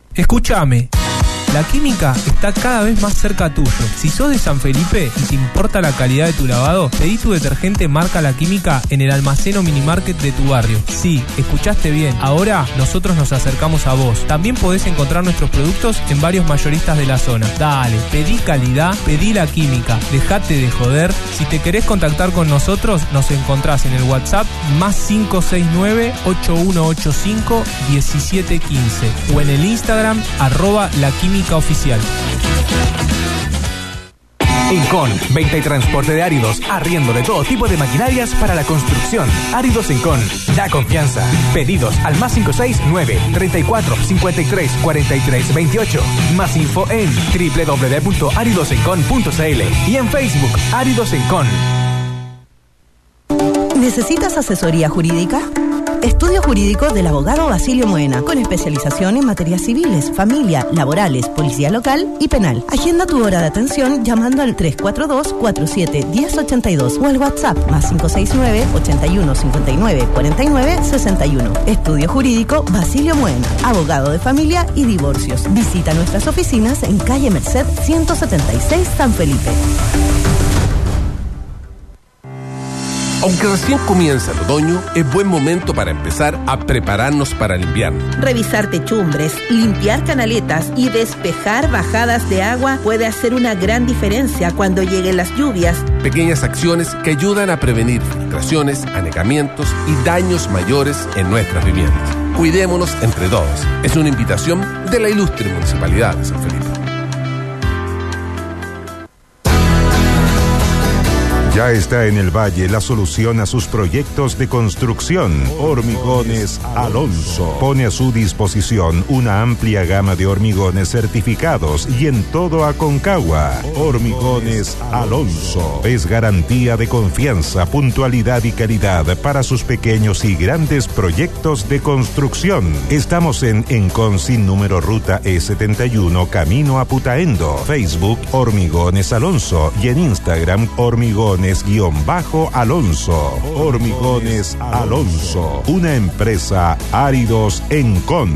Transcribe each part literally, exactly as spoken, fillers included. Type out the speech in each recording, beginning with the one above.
Escúchame. La química está cada vez más cerca tuyo. Si sos de San Felipe y te importa la calidad de tu lavado, pedí tu detergente marca La Química en el almacén o minimarket de tu barrio. Sí, escuchaste bien. Ahora nosotros nos acercamos a vos. También podés encontrar nuestros productos en varios mayoristas de la zona. Dale, pedí calidad, pedí La Química. Dejate de joder. Si te querés contactar con nosotros, nos encontrás en el WhatsApp más cinco seis nueve, ocho uno ocho cinco, uno siete uno cinco o en el Instagram arroba La Química Oficial. Encon, venta y transporte de áridos, arriendo de todo tipo de maquinarias para la construcción. Áridos Encon, da confianza. Pedidos al más cinco seis nueve, treinta y cuatro, cincuenta y tres, cuarenta y tres, veintiocho. Más info en doble u doble u doble u punto áridos encon punto c l y en Facebook Áridos Encon. ¿Necesitas asesoría jurídica? Estudio jurídico del abogado Basilio Moena, con especialización en materias civiles, familia, laborales, policía local y penal. Agenda tu hora de atención llamando al tres cuatro dos, cuatro siete, uno cero ocho dos o al WhatsApp más cinco seis nueve, ochenta y uno, cincuenta y nueve, cuarenta y nueve, sesenta y uno. Estudio jurídico Basilio Moena, abogado de familia y divorcios. Visita nuestras oficinas en calle Merced ciento setenta y seis, San Felipe. Aunque recién comienza el otoño, es buen momento para empezar a prepararnos para el invierno. Revisar techumbres, limpiar canaletas y despejar bajadas de agua puede hacer una gran diferencia cuando lleguen las lluvias. Pequeñas acciones que ayudan a prevenir filtraciones, anegamientos y daños mayores en nuestras viviendas. Cuidémonos entre todos. Es una invitación de la ilustre Municipalidad de San Felipe. Ya está en el Valle la solución a sus proyectos de construcción. Hormigones Alonso pone a su disposición una amplia gama de hormigones certificados y en todo Aconcagua. Hormigones Alonso es garantía de confianza, puntualidad y calidad para sus pequeños y grandes proyectos de construcción. Estamos en Encon sin número ruta E setenta y uno, camino a Putaendo. Facebook Hormigones Alonso y en Instagram Hormigones guión bajo Alonso. Hormigones Alonso, una empresa Áridos Encon.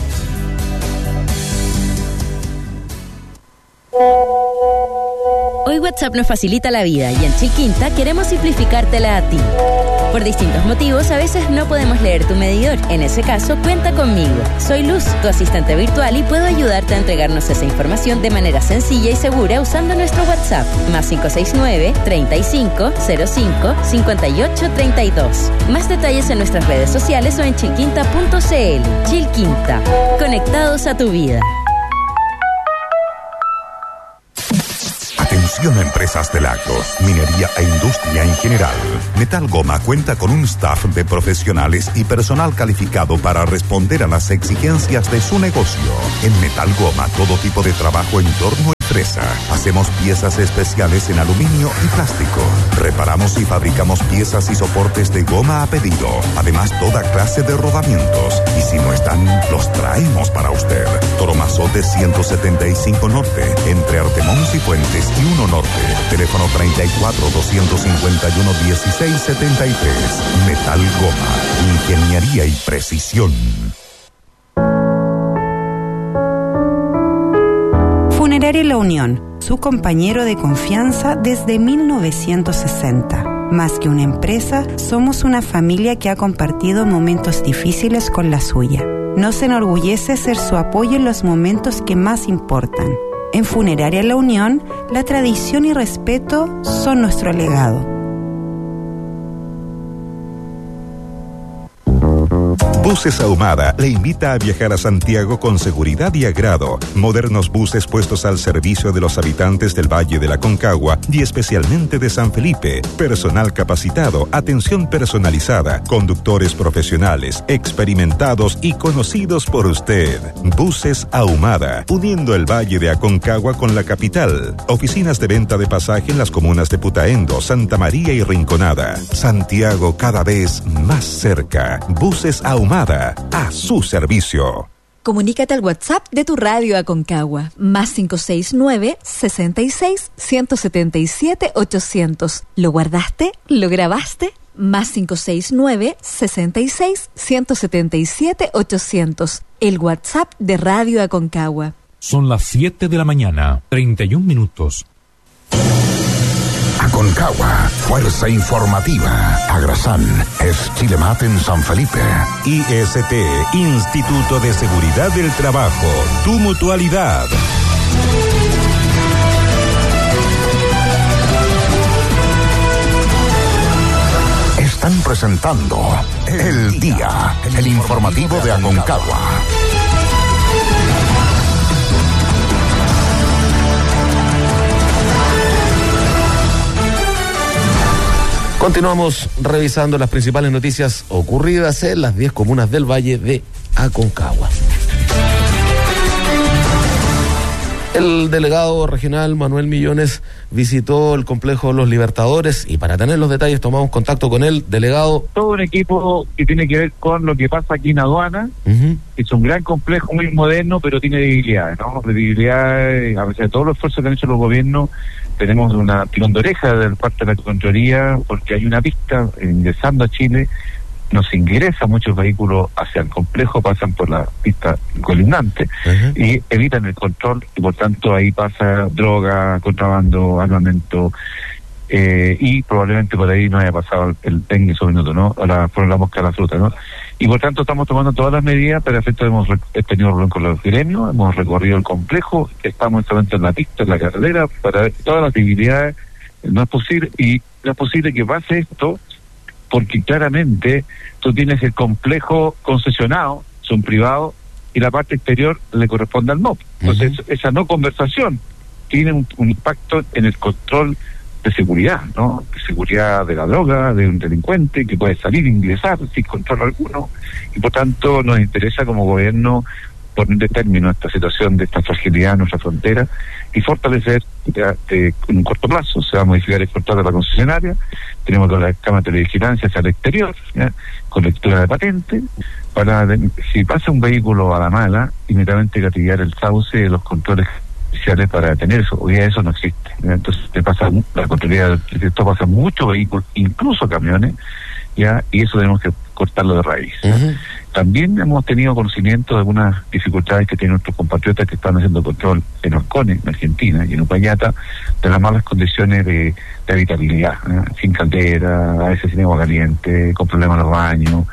Hoy WhatsApp nos facilita la vida y en Chilquinta queremos simplificártela a ti. Por distintos motivos, a veces no podemos leer tu medidor. En ese caso, cuenta conmigo. Soy Luz, tu asistente virtual, y puedo ayudarte a entregarnos esa información de manera sencilla y segura usando nuestro WhatsApp. Más cinco seis nueve, treinta y cinco, cero cinco, cincuenta y ocho, treinta y dos. Más detalles en nuestras redes sociales o en chilquinta punto c l. Chilquinta. Conectados a tu vida. Atención a empresas del agro, minería e industria en general. Metal Goma cuenta con un staff de profesionales y personal calificado para responder a las exigencias de su negocio. En Metal Goma, todo tipo de trabajo en torno a empresa. Hacemos piezas especiales en aluminio y plástico. Reparamos y fabricamos piezas y soportes de goma a pedido. Además, toda clase de rodamientos. Y si no están, los traemos para usted. Toromazote ciento setenta y cinco Norte, entre Artemón y Fuentes y uno Norte. Teléfono treinta y cuatro, doscientos cincuenta y uno, dieciséis setenta y tres. Metal Goma. Ingeniería y precisión. Funeraria La Unión, su compañero de confianza desde mil novecientos sesenta. Más que una empresa, somos una familia que ha compartido momentos difíciles con la suya. Nos enorgullece ser su apoyo en los momentos que más importan. En Funeraria La Unión, la tradición y respeto son nuestro legado. Buses Ahumada le invita a viajar a Santiago con seguridad y agrado. Modernos buses puestos al servicio de los habitantes del Valle de la Aconcagua y especialmente de San Felipe. Personal capacitado, atención personalizada, conductores profesionales, experimentados y conocidos por usted. Buses Ahumada, uniendo el Valle de Aconcagua con la capital. Oficinas de venta de pasaje en las comunas de Putaendo, Santa María y Rinconada. Santiago cada vez más cerca. Buses Ahumada, a su servicio. Comunícate al WhatsApp de tu radio Aconcagua, más cinco seis nueve, sesenta y seis, ciento setenta y siete, ochocientos. ¿Lo guardaste? ¿Lo grabaste? Más cinco seis nueve, sesenta y seis, ciento setenta y siete, ochocientos. el WhatsApp de Radio Aconcagua. Son las siete de la mañana, treinta y un minutos. Aconcagua, fuerza informativa. Agrasán es Chilemat en San Felipe. I S T, Instituto de Seguridad del Trabajo, tu mutualidad. Están presentando El Día, el informativo de Aconcagua. Continuamos revisando las principales noticias ocurridas en las diez comunas del Valle de Aconcagua. El delegado regional Manuel Millones visitó el complejo Los Libertadores y para tener los detalles tomamos contacto con él. Delegado. Todo un equipo que tiene que ver con lo que pasa aquí en Aduana. Uh-huh. Es un gran complejo muy moderno, pero tiene debilidades, ¿no? Debilidades, a pesar de todos los esfuerzos que han hecho los gobiernos, tenemos una tirón de oreja de parte de la Contraloría porque hay una pista ingresando a Chile. Nos ingresa muchos vehículos hacia el complejo, pasan por la pista colindante uh-huh. y evitan el control y por tanto ahí pasa droga, contrabando, armamento eh, y probablemente por ahí no haya pasado el dengue esos minutos, ¿no? A la, por la mosca a la fruta, ¿no? Y por tanto estamos tomando todas las medidas, pero efecto hemos re- tenido reunión con los gremios, hemos recorrido el complejo, estamos en la pista, en la carretera, para ver todas las actividades, no es posible, y no es posible que pase esto porque claramente tú tienes el complejo concesionado, son privados, y la parte exterior le corresponde al M O P. Entonces, uh-huh. esa no conversación tiene un, un impacto en el control de seguridad, ¿no? De seguridad de la droga, de un delincuente que puede salir e ingresar sin control alguno, y por tanto nos interesa como gobierno poner término a esta situación de esta fragilidad en nuestra frontera y fortalecer de, de, en un corto plazo. Se va a modificar el contrato de la concesionaria, tenemos con la cámara de vigilancia hacia el exterior, ¿ya? Con lectura de patente, para de, si pasa un vehículo a la mala, inmediatamente gatillar el sauce de los controles especiales para detener eso. Hoy día eso no existe, ¿ya? Entonces te pasa, la Contraloría esto pasa muchos vehículos, incluso camiones, ya, y eso tenemos que cortarlo de raíz. Uh-huh. También hemos tenido conocimiento de algunas dificultades que tienen nuestros compatriotas que están haciendo control en Orcones, en Argentina, y en Upañata, de las malas condiciones de, de habitabilidad, ¿eh? Sin caldera, a veces sin agua caliente, con problemas en los baños,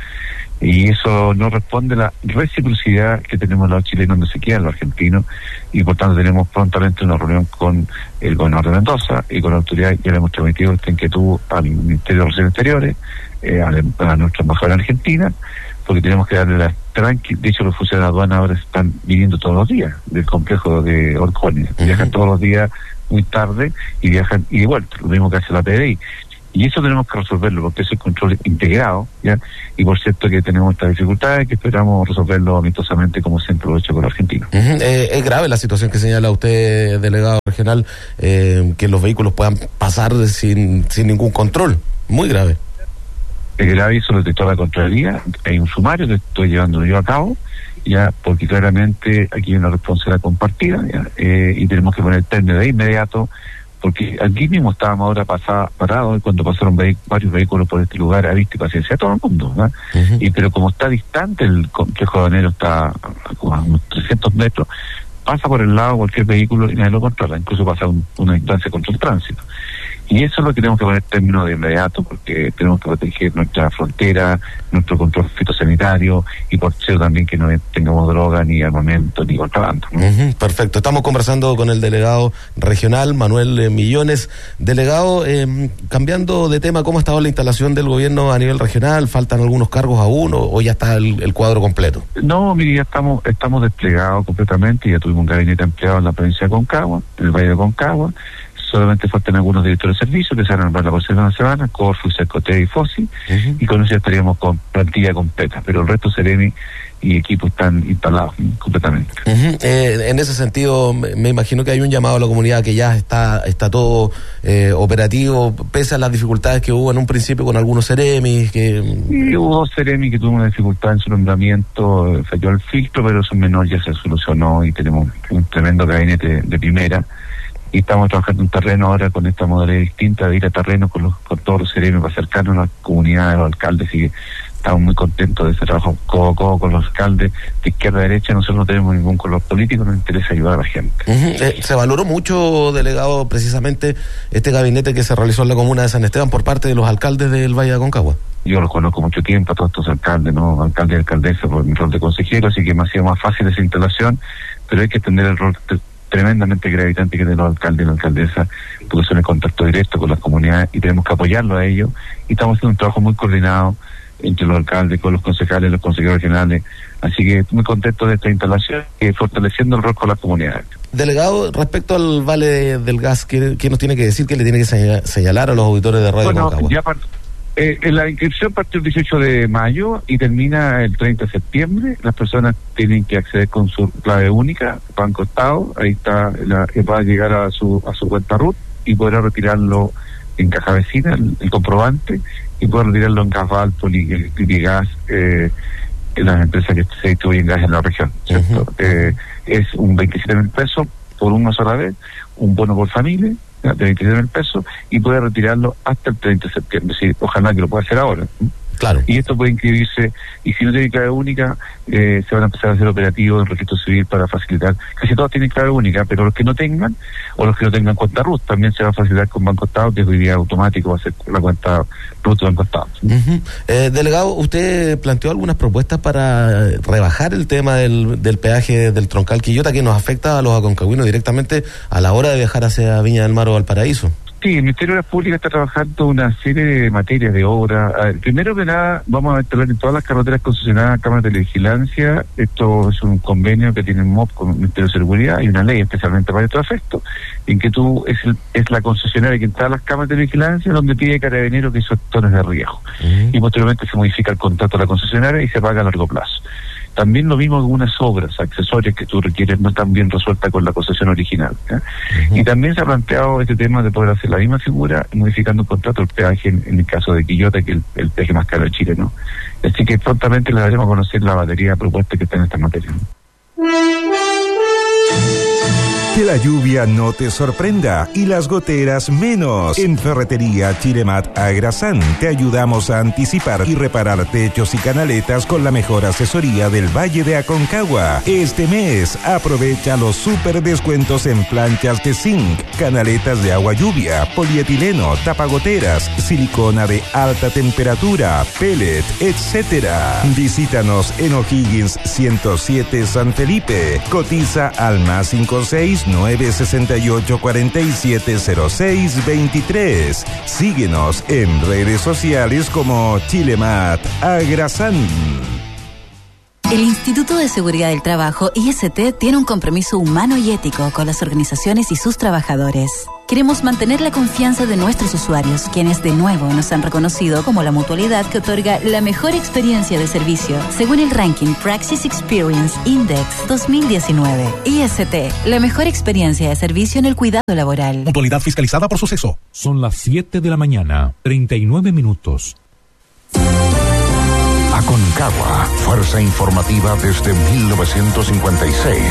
y eso no responde a la reciprocidad que tenemos los chilenos donde se quedan los argentinos, y por tanto tenemos prontamente una reunión con el gobernador de Mendoza y con la autoridad. Ya le hemos transmitido esta inquietud al Ministerio de Relaciones Exteriores, eh, a, a nuestra embajada en Argentina, porque tenemos que darle la tranqui. De hecho, los funcionarios de aduana ahora están viniendo todos los días del complejo de Orcones, uh-huh. viajan todos los días muy tarde y viajan y de vuelta, lo mismo que hace la P D I. Y eso tenemos que resolverlo, porque es el control integrado, ¿ya? Y por cierto que tenemos estas dificultades que esperamos resolverlo amistosamente, como siempre lo he hecho con los argentinos. Uh-huh. Eh, es grave la situación que señala usted, delegado regional, eh, que los vehículos puedan pasar sin, sin ningún control. Muy grave. Es grave, eso lo detectó la Contraloría. Hay un sumario que estoy llevando yo a cabo, ya, porque claramente aquí hay una responsabilidad compartida, ya, eh, y tenemos que poner término de inmediato, porque aquí mismo estábamos ahora pasada, parados cuando pasaron vehi- varios vehículos por este lugar a vista y paciencia a todo el mundo, ¿no? Uh-huh. Y pero como está distante el complejo aduanero, está como a unos trescientos metros, pasa por el lado cualquier vehículo y nadie lo controla, incluso pasa un, una instancia contra el tránsito. Y eso es lo que tenemos que poner término de inmediato, porque tenemos que proteger nuestra frontera, nuestro control fitosanitario, y por cierto también que no tengamos droga, ni armamento, ni contrabando, ¿no? Uh-huh, perfecto. Estamos conversando con el delegado regional, Manuel eh, Millones. Delegado, eh, cambiando de tema, ¿cómo ha estado la instalación del gobierno a nivel regional? ¿Faltan algunos cargos aún o, o ya está el, el cuadro completo? No, mire, ya estamos, estamos desplegados completamente, ya tuvimos un gabinete empleado en la provincia de Aconcagua, en el Valle de Aconcagua. Solamente faltan algunos directores de servicios que se van a nombrar la próxima semana, Corfu, Cercote y Fossi, uh-huh. y con eso ya estaríamos con plantilla completa, pero el resto Seremi y equipos están instalados completamente. Uh-huh. Eh, en ese sentido, me, me imagino que hay un llamado a la comunidad que ya está está todo eh, operativo, pese a las dificultades que hubo en un principio con algunos Seremis. Que... Sí, hubo dos Seremi que tuvo una dificultad en su nombramiento, falló el filtro, pero eso menor ya se solucionó y tenemos un tremendo gabinete de primera. Y estamos trabajando en terreno ahora con esta modalidad distinta de ir a terreno con, los, con todos los serenios para acercarnos a las comunidades, a los alcaldes y estamos muy contentos de ese trabajo codo a codo con los alcaldes de izquierda a derecha. Nosotros no tenemos ningún color político, nos interesa ayudar a la gente. Uh-huh. Eh, se valoró mucho, delegado, precisamente este gabinete que se realizó en la comuna de San Esteban por parte de los alcaldes del Valle de Aconcagua. Yo los conozco mucho tiempo a todos estos alcaldes, ¿no? Alcaldes y alcaldesas por mi rol de consejero, así que me ha sido más fácil esa instalación, pero hay que entender el rol t- tremendamente gravitante que tienen los alcaldes y las alcaldesas, porque son en contacto directo con las comunidades y tenemos que apoyarlo a ellos, y estamos haciendo un trabajo muy coordinado entre los alcaldes, con los concejales, los consejeros regionales, así que muy contento de esta instalación y fortaleciendo el rol con las comunidades. Delegado, respecto al Vale de, del Gas, ¿qué, ¿qué nos tiene que decir, qué le tiene que señalar, señalar a los auditores de Radio Bueno, Aconcagua? ya part- eh, la inscripción partió el dieciocho de mayo y termina el treinta de septiembre. Las personas tienen que acceder con su clave única, Banco Estado, ahí está, la, va a llegar a su a su cuenta R U T y podrá retirarlo en caja vecina, el, el comprobante, y poder retirarlo en Gasval, Poligas, eh, en las empresas que se distribuyen gas en la región, ¿cierto? Uh-huh. Eh, es un veintisiete mil pesos por una sola vez, un bono por familia de veintisiete mil pesos, y puede retirarlo hasta el treinta de septiembre. Sí, ojalá que lo pueda hacer ahora. Claro. Y esto puede inscribirse, y si no tiene clave única, eh, se van a empezar a hacer operativos en registro civil para facilitar. Casi todos tienen clave única, pero los que no tengan, o los que no tengan cuenta R U T, también se va a facilitar con Banco Estado, que hoy día automático va a ser la cuenta R U T de Banco Estado. Uh-huh. Eh, delegado, usted planteó algunas propuestas para rebajar el tema del, del peaje del Troncal Quillota, que nos afecta a los aconcagüinos directamente a la hora de viajar hacia Viña del Mar o Valparaíso. Sí, el Ministerio de Obras Públicas está trabajando una serie de materias de obra. A ver, primero que nada, vamos a instalar en todas las carreteras concesionadas cámaras de vigilancia. Esto es un convenio que tiene el M O P con el Ministerio de Seguridad y una ley especialmente para estos efectos, en que tú es, el, es la concesionaria que instala las cámaras de vigilancia, donde pide Carabineros que son sectores de riesgo. Uh-huh. Y posteriormente se modifica el contrato de la concesionaria y se paga a largo plazo. También lo mismo algunas obras accesorias que tú requieres no están bien resueltas con la concesión original. ¿eh? Uh-huh. Y también se ha planteado este tema de poder hacer la misma figura modificando el contrato del peaje en, en el caso de Quillota, que es el, el peaje más caro de Chile, ¿no? Así que prontamente les daremos a conocer la batería de propuestas que está en esta materia, ¿no? Que la lluvia no te sorprenda y las goteras menos. En Ferretería Chilemat Agrasan te ayudamos a anticipar y reparar techos y canaletas con la mejor asesoría del Valle de Aconcagua. Este mes aprovecha los super descuentos en planchas de zinc, canaletas de agua lluvia, polietileno, tapagoteras, silicona de alta temperatura, pellet, etcétera. Visítanos en O'Higgins ciento siete San Felipe. Cotiza al más cinco seis nueve sesenta y ocho cuarenta y siete cero seis veintitrés. Síguenos en redes sociales como Chilemat Agrasan. El Instituto de Seguridad del Trabajo, I S T, tiene un compromiso humano y ético con las organizaciones y sus trabajadores. Queremos mantener la confianza de nuestros usuarios, quienes de nuevo nos han reconocido como la mutualidad que otorga la mejor experiencia de servicio, según el ranking Praxis Experience Index dos mil diecinueve. I S T, la mejor experiencia de servicio en el cuidado laboral. Mutualidad fiscalizada por Suceso. Son las siete de la mañana, treinta y nueve minutos. Aconcagua, fuerza informativa desde mil novecientos cincuenta y seis.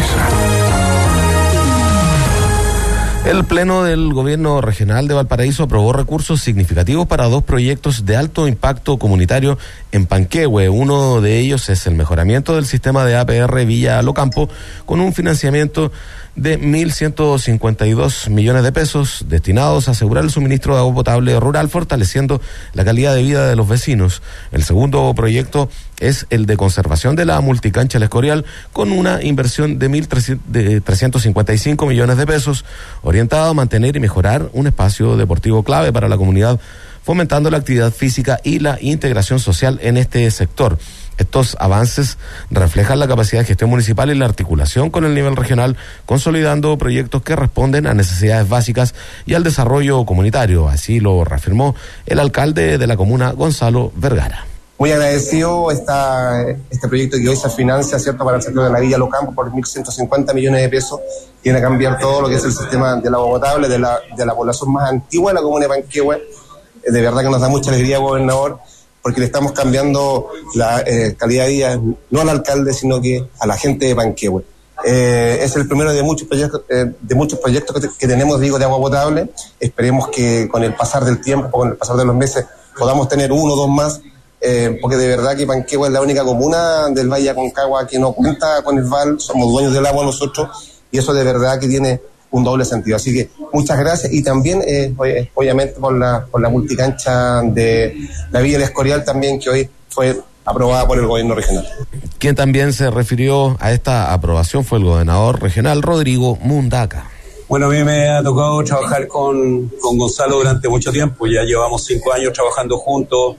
El Pleno del Gobierno Regional de Valparaíso aprobó recursos significativos para dos proyectos de alto impacto comunitario en Panquehue. Uno de ellos es el mejoramiento del sistema de A P R Villa Locampo, con un financiamiento de mil ciento cincuenta y dos millones de pesos destinados a asegurar el suministro de agua potable rural, fortaleciendo la calidad de vida de los vecinos. El segundo proyecto es el de conservación de la multicancha El Escorial, con una inversión de mil trescientos cincuenta y cinco millones de pesos, orientado a mantener y mejorar un espacio deportivo clave para la comunidad, fomentando la actividad física y la integración social en este sector. Estos avances reflejan la capacidad de gestión municipal y la articulación con el nivel regional, consolidando proyectos que responden a necesidades básicas y al desarrollo comunitario. Así lo reafirmó el alcalde de la comuna, Gonzalo Vergara. Muy agradecido esta, este proyecto que hoy se financia, ¿cierto?, para el sector de la Villa Locampo por mil ciento cincuenta millones de pesos. Viene a cambiar todo lo que es el sistema del agua potable de la, de la población más antigua de la comuna de Panquehue. De verdad que nos da mucha alegría, gobernador, porque le estamos cambiando la eh, calidad de vida, no al alcalde, sino que a la gente de Panquehue. Eh, es el primero de muchos proyectos, eh, de muchos proyectos que, te, que tenemos, digo, de agua potable. Esperemos que con el pasar del tiempo, con el pasar de los meses, podamos tener uno o dos más eh, porque de verdad que Panquehue es la única comuna del Valle de Aconcagua que no cuenta con el V A L, somos dueños del agua nosotros, y eso de verdad que tiene un doble sentido. Así que muchas gracias, y también eh, obviamente por la, por la multicancha de la Villa del Escorial también, que hoy fue aprobada por el gobierno regional. Quien también se refirió a esta aprobación fue el gobernador regional Rodrigo Mundaca. Bueno, a mí me ha tocado trabajar con, con Gonzalo durante mucho tiempo, ya llevamos cinco años trabajando juntos,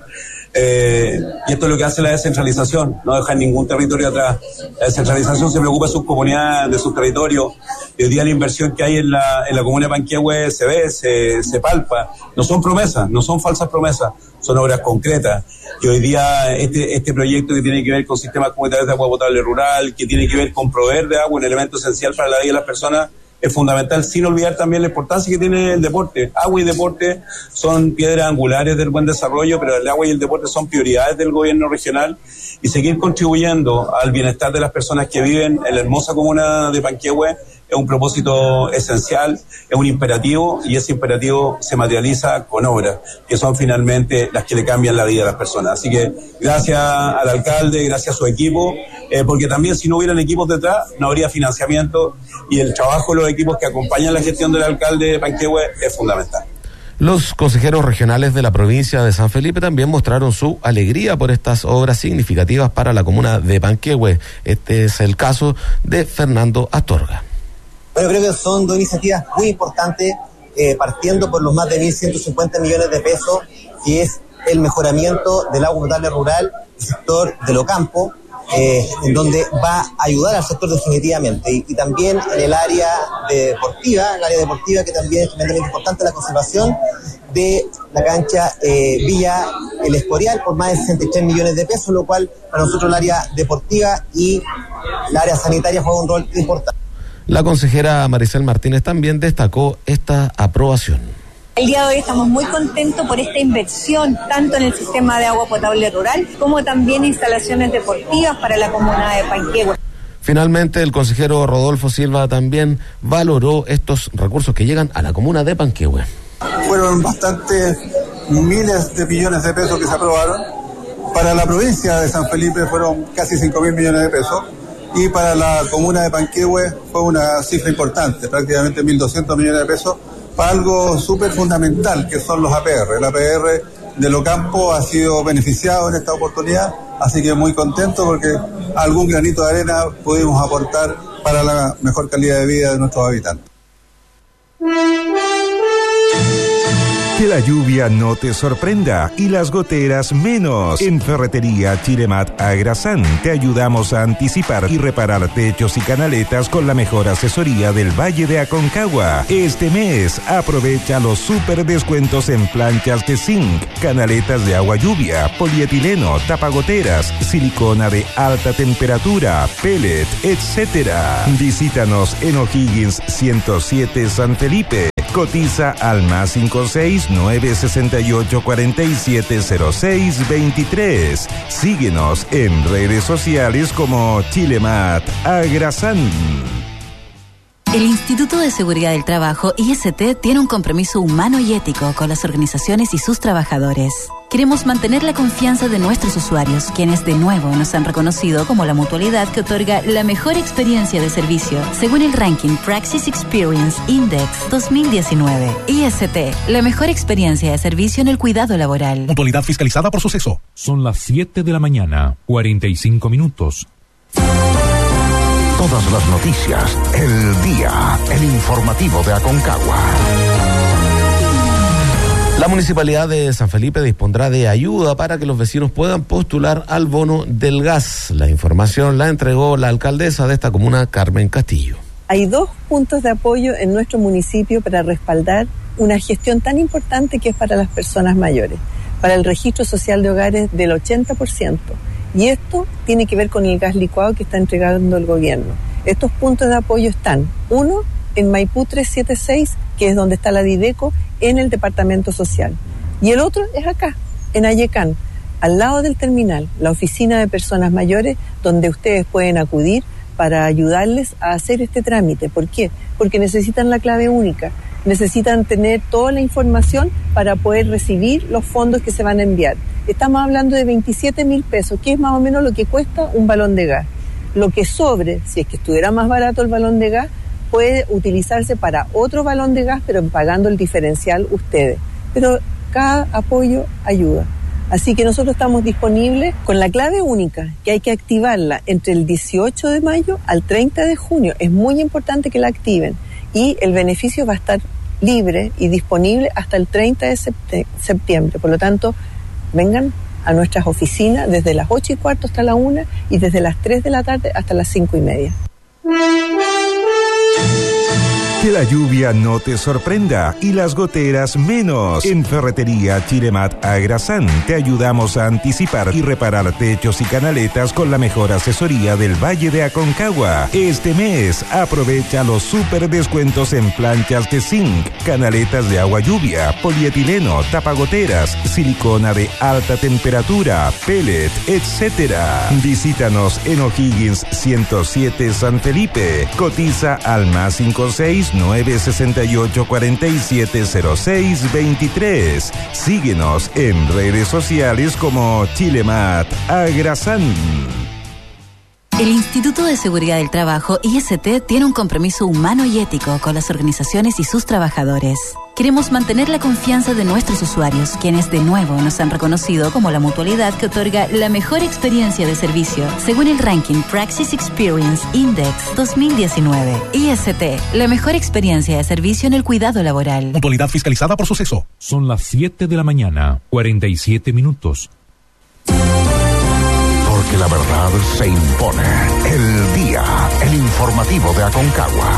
eh, y esto es lo que hace la descentralización, no dejar ningún territorio atrás. La descentralización se preocupa de sus comunidades, de sus territorios, y hoy día la inversión que hay en la, en la comuna de Panquehue se ve, se, se palpa, no son promesas, no son falsas promesas, son obras concretas. Y hoy día este, este proyecto que tiene que ver con sistemas comunitarios de agua potable rural, que tiene que ver con proveer de agua, un elemento esencial para la vida de las personas, es fundamental, sin olvidar también la importancia que tiene el deporte. Agua y deporte son piedras angulares del buen desarrollo, pero el agua y el deporte son prioridades del gobierno regional, y seguir contribuyendo al bienestar de las personas que viven en la hermosa comuna de Panquehue es un propósito esencial, es un imperativo, y ese imperativo se materializa con obras, que son finalmente las que le cambian la vida a las personas. Así que gracias al alcalde, gracias a su equipo, eh, porque también si no hubieran equipos detrás, no habría financiamiento, y el trabajo de los equipos que acompañan la gestión del alcalde de Panquehue es fundamental. Los consejeros regionales de la provincia de San Felipe también mostraron su alegría por estas obras significativas para la comuna de Panquehue. Este es el caso de Fernando Astorga. Bueno, creo que son dos iniciativas muy importantes, eh, partiendo por los más de mil ciento cincuenta millones de pesos, que es el mejoramiento del agua potable rural, el sector de Locampo, eh, en donde va a ayudar al sector definitivamente, y, y también en el área de deportiva, el área deportiva que también es tremendamente importante, la conservación de la cancha eh, Villa El Escorial por más de sesenta y tres millones de pesos, lo cual para nosotros el área deportiva y el área sanitaria juega un rol importante. La consejera Maricel Martínez también destacó esta aprobación. El día de hoy estamos muy contentos por esta inversión, tanto en el sistema de agua potable rural, como también instalaciones deportivas para la comuna de Panquehue. Finalmente, el consejero Rodolfo Silva también valoró estos recursos que llegan a la comuna de Panquehue. Fueron bastantes miles de millones de pesos que se aprobaron. Para la provincia de San Felipe fueron casi cinco mil millones de pesos. Y para la comuna de Panquehue fue una cifra importante, prácticamente mil doscientos millones de pesos, para algo súper fundamental, que son los A P R. El A P R de Locampo ha sido beneficiado en esta oportunidad, así que muy contento porque algún granito de arena pudimos aportar para la mejor calidad de vida de nuestros habitantes. Que la lluvia no te sorprenda y las goteras menos. En Ferretería Chilemat Agrasán te ayudamos a anticipar y reparar techos y canaletas con la mejor asesoría del Valle de Aconcagua. Este mes aprovecha los super descuentos en planchas de zinc, canaletas de agua lluvia, polietileno, tapagoteras, silicona de alta temperatura, pellet, etcétera. Visítanos en O'Higgins ciento siete San Felipe. Cotiza al más cinco seis nueve seis ocho cuatro siete cero seis veintitrés. Síguenos en redes sociales como Chilemat Agrasán. El Instituto de Seguridad del Trabajo, I S T, tiene un compromiso humano y ético con las organizaciones y sus trabajadores. Queremos mantener la confianza de nuestros usuarios, quienes de nuevo nos han reconocido como la mutualidad que otorga la mejor experiencia de servicio, según el ranking Praxis Experience Index dos mil diecinueve. I S T, la mejor experiencia de servicio en el cuidado laboral. Mutualidad fiscalizada por Suceso. Son las siete de la mañana, cuarenta y cinco minutos. Todas las noticias, el día, el informativo de Aconcagua. La Municipalidad de San Felipe dispondrá de ayuda para que los vecinos puedan postular al bono del gas. La información la entregó la alcaldesa de esta comuna, Carmen Castillo. Hay dos puntos de apoyo en nuestro municipio para respaldar una gestión tan importante que es para las personas mayores, para el registro social de hogares del ochenta por ciento. Y esto tiene que ver con el gas licuado que está entregando el gobierno. Estos puntos de apoyo están, uno, en Maipú trescientos setenta y seis, que es donde está la Dideco, en el departamento social. Y el otro es acá, en Ayecán, al lado del terminal, la oficina de personas mayores, donde ustedes pueden acudir para ayudarles a hacer este trámite. ¿Por qué? Porque necesitan la clave única, necesitan tener toda la información para poder recibir los fondos que se van a enviar. estamos hablando de veintisiete mil pesos, que es más o menos lo que cuesta un balón de gas. Lo que sobre, si es que estuviera más barato el balón de gas, puede utilizarse para otro balón de gas, pero pagando el diferencial ustedes. Pero cada apoyo ayuda. Así que nosotros estamos disponibles con la clave única, que hay que activarla entre el dieciocho de mayo al treinta de junio. Es muy importante que la activen y el beneficio va a estar libre y disponible hasta el treinta de septiembre. Por lo tanto, vengan a nuestras oficinas desde las ocho y cuarto hasta la una y desde las tres de la tarde hasta las cinco y media. Que la lluvia no te sorprenda y las goteras menos. En Ferretería Chilemat Agrasán te ayudamos a anticipar y reparar techos y canaletas con la mejor asesoría del Valle de Aconcagua. Este mes aprovecha los super descuentos en planchas de zinc, canaletas de agua lluvia, polietileno, tapagoteras, silicona de alta temperatura, pellet, etcétera. Visítanos en O'Higgins ciento siete San Felipe. Cotiza al más cinco seis nueve seis ocho cuatro siete cero seis dos tres. Síguenos en redes sociales como Chilemat Agrasán. El Instituto de Seguridad del Trabajo, I S T, tiene un compromiso humano y ético con las organizaciones y sus trabajadores. Queremos mantener la confianza de nuestros usuarios, quienes de nuevo nos han reconocido como la mutualidad que otorga la mejor experiencia de servicio, según el ranking Praxis Experience Index dos mil diecinueve. I S T, la mejor experiencia de servicio en el cuidado laboral. Mutualidad fiscalizada por Suceso. Son las siete de la mañana, cuarenta y siete minutos. Porque la verdad se impone. El día, el informativo de Aconcagua.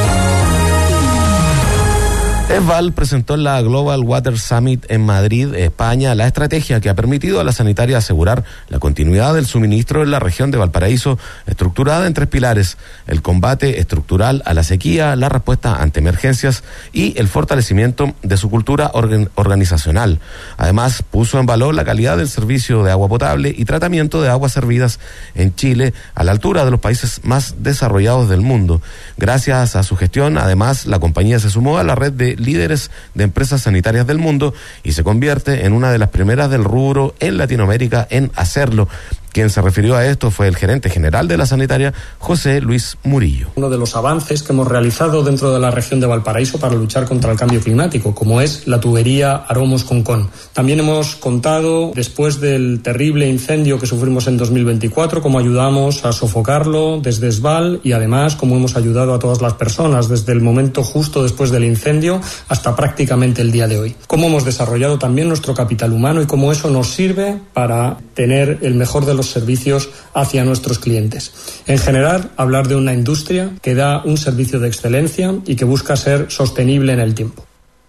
ESVAL presentó en la Global Water Summit en Madrid, España, la estrategia que ha permitido a la sanitaria asegurar la continuidad del suministro en la región de Valparaíso, estructurada en tres pilares: el combate estructural a la sequía, la respuesta ante emergencias y el fortalecimiento de su cultura organ- organizacional. Además, puso en valor la calidad del servicio de agua potable y tratamiento de aguas servidas en Chile a la altura de los países más desarrollados del mundo. Gracias a su gestión, además, la compañía se sumó a la red de líderes de empresas sanitarias del mundo y se convierte en una de las primeras del rubro en Latinoamérica en hacerlo. Quien se refirió a esto fue el gerente general de la sanitaria, José Luis Murillo. Uno de los avances que hemos realizado dentro de la región de Valparaíso para luchar contra el cambio climático, como es la tubería Aromos Concón. También hemos contado, después del terrible incendio que sufrimos en dos mil veinticuatro, cómo ayudamos a sofocarlo desde ESVAL y además cómo hemos ayudado a todas las personas desde el momento justo después del incendio hasta prácticamente el día de hoy. Cómo hemos desarrollado también nuestro capital humano y cómo eso nos sirve para tener el mejor de los servicios hacia nuestros clientes. En general, hablar de una industria que da un servicio de excelencia y que busca ser sostenible en el tiempo.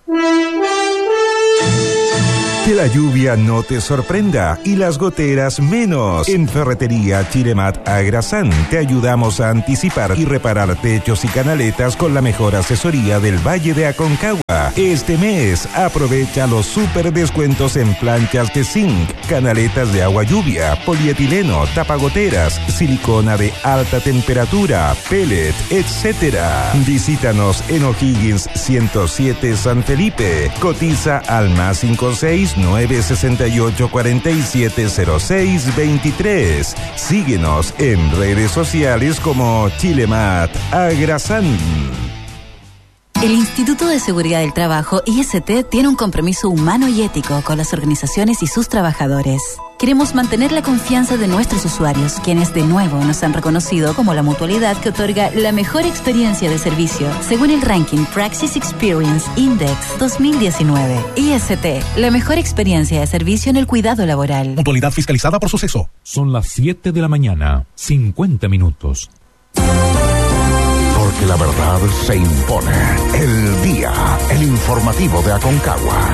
Que la lluvia no te sorprenda y las goteras menos. En Ferretería Chilemat Agrasán te ayudamos a anticipar y reparar techos y canaletas con la mejor asesoría del Valle de Aconcagua. Este mes aprovecha los super descuentos en planchas de zinc, canaletas de agua lluvia, polietileno, tapagoteras, silicona de alta temperatura, pellet, etcétera. Visítanos en O'Higgins ciento siete San Felipe. Cotiza al más cinco seis nueve seis ocho cuatro siete cero seis dos tres. Síguenos en redes sociales como Chilemat Agrasán. El Instituto de Seguridad del Trabajo, I S T, tiene un compromiso humano y ético con las organizaciones y sus trabajadores. Queremos mantener la confianza de nuestros usuarios, quienes de nuevo nos han reconocido como la mutualidad que otorga la mejor experiencia de servicio, según el ranking Praxis Experience Index dos mil diecinueve. I S T, la mejor experiencia de servicio en el cuidado laboral. Mutualidad fiscalizada por Suceso. Son las siete de la mañana, cincuenta minutos. Porque la verdad se impone. El día, el informativo de Aconcagua.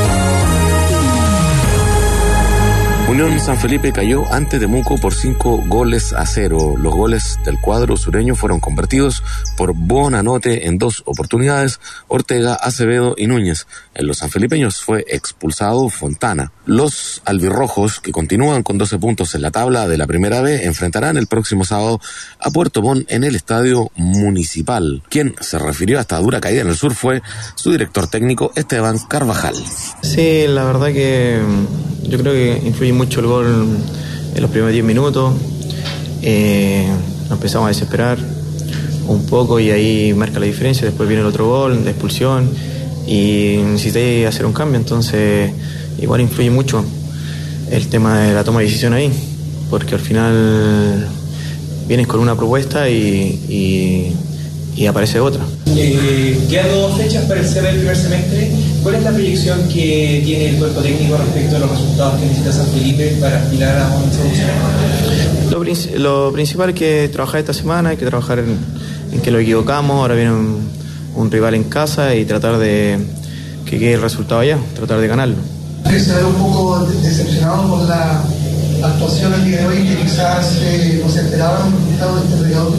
Unión San Felipe cayó ante Temuco por cinco goles a cero. Los goles del cuadro sureño fueron convertidos por Bonanote en dos oportunidades, Ortega, Acevedo y Núñez. En los sanfelipeños fue expulsado Fontana. Los albirrojos, que continúan con doce puntos en la tabla de la Primera B, enfrentarán el próximo sábado a Puerto Montt en el Estadio Municipal. Quien se refirió a esta dura caída en el sur fue su director técnico, Esteban Carvajal. Sí, la verdad que yo creo que influye mucho el gol en los primeros diez minutos. Eh, nos empezamos a desesperar un poco y ahí marca la diferencia. Después viene el otro gol, de expulsión, y necesité hacer un cambio. Entonces igual influye mucho el tema de la toma de decisión ahí, porque al final vienes con una propuesta y, y, y aparece otra. Eh, quedan dos fechas para el cierre del primer semestre. ¿Cuál es la proyección que tiene el cuerpo técnico respecto a los resultados que necesita San Felipe para aspirar a una solución? Lo, lo principal es que trabajar esta semana, hay que trabajar en, en que lo equivocamos. Ahora viene un, un rival en casa y tratar de que quede el resultado allá, tratar de ganarlo. Se ve un poco decepcionado por la actuación el día de hoy, que quizás eh, no se esperaba un resultado de este regalo.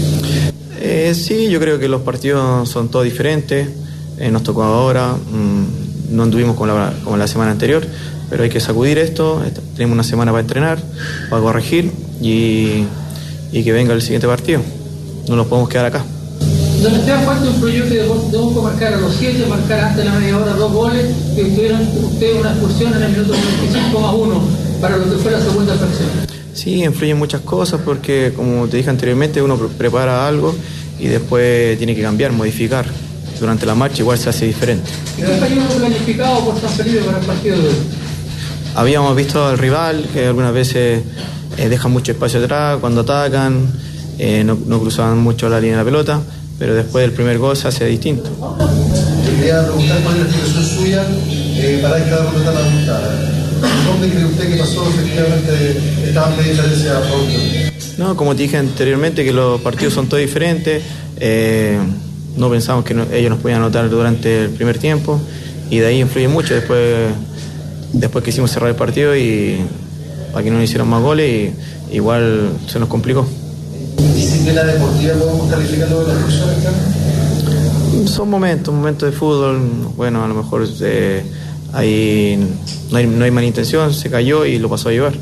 Eh, sí, yo creo que los partidos son todos diferentes. Eh, nos tocó ahora, mmm, no anduvimos como la, como la semana anterior, pero hay que sacudir esto. Tenemos una semana para entrenar, para corregir y, y que venga el siguiente partido. No nos podemos quedar acá. Don Esteban, falta un proyecto de debemos marcar a los siete, marcar antes de la media hora dos goles, que tuvieron ustedes una expulsión en el minuto cuarenta y cinco más uno para lo que fue la segunda fracción. Sí, influyen muchas cosas porque, como te dije anteriormente, uno prepara algo y después tiene que cambiar, modificar. Durante la marcha igual se hace diferente. ¿Qué estaría planificado por San Felipe para el partido de hoy? Habíamos visto al rival que algunas veces eh, dejan mucho espacio atrás, cuando atacan, eh, no, no cruzaban mucho la línea de la pelota, pero después del primer gol se hace distinto. Quería preguntar cuál es la explicación suya eh, para esta derrota tan ajustada. ¿Dónde cree usted que pasó efectivamente esta amplia diferencia a favor? No, como te dije anteriormente, que los partidos son todos diferentes. Eh, no pensamos que no, ellos nos podían anotar durante el primer tiempo y de ahí influye mucho. Después, después quisimos cerrar el partido y para que no hicieran más goles, y igual se nos complicó. ¿Disciplina deportiva podemos calificarlo de las personas acá? Son momentos, momentos de fútbol. Bueno, a lo mejor eh, ahí no hay, no hay mala intención, se cayó y lo pasó a llevar.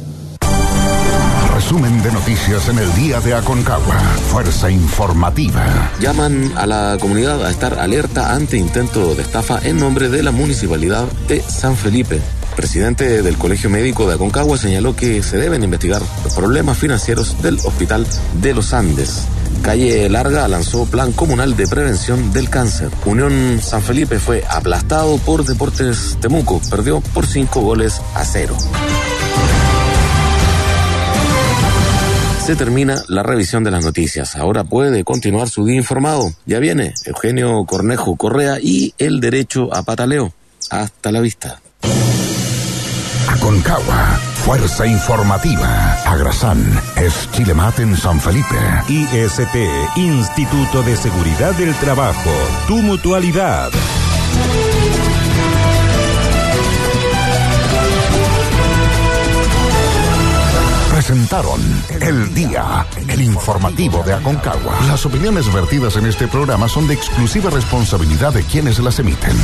Resumen de noticias en el día de Aconcagua. Fuerza informativa. Llaman a la comunidad a estar alerta ante intento de estafa en nombre de la Municipalidad de San Felipe. El presidente del Colegio Médico de Aconcagua señaló que se deben investigar los problemas financieros del Hospital de los Andes. Calle Larga lanzó plan comunal de prevención del cáncer. Unión San Felipe fue aplastado por Deportes Temuco. Perdió por cinco goles a cero. Se termina la revisión de las noticias. Ahora puede continuar su día informado. Ya viene Eugenio Cornejo Correa y el derecho a pataleo. Hasta la vista. Aconcagua, fuerza informativa. Agrasan es Chilemat en San Felipe. I S T, Instituto de Seguridad del Trabajo. Tu mutualidad. Presentaron El Día, el informativo de Aconcagua. Las opiniones vertidas en este programa son de exclusiva responsabilidad de quienes las emiten.